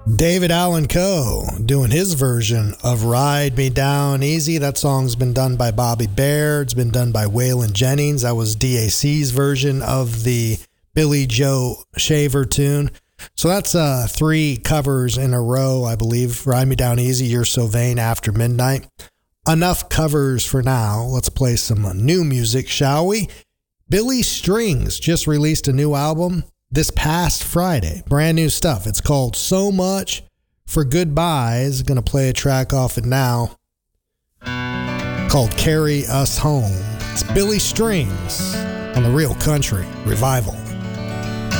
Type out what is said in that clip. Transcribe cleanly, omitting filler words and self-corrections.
David Allan Coe doing his version of Ride Me Down Easy. That song's been done by Bobby Bare. It's been done by Waylon Jennings. That was DAC's version of the Billy Joe Shaver tune. So that's 3 covers in a row, I believe. Ride Me Down Easy, You're So Vain, After Midnight. Enough covers for now. Let's play some new music, shall we? Billy Strings just released a new album this past Friday. Brand new stuff. It's called So Much for Goodbyes. Going to play a track off it now called Carry Us Home. It's Billy Strings on the Real Country Revival.